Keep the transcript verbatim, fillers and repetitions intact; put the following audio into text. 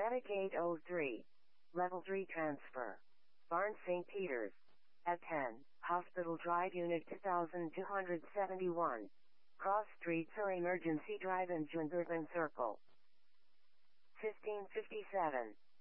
Medicaid oh three. Level three transfer. Barnes Saint Peter's. At ten, Hospital Drive Unit two thousand two hundred seventy-one. Cross Street or Emergency Drive in Jungervan Circle. fifteen fifty-seven.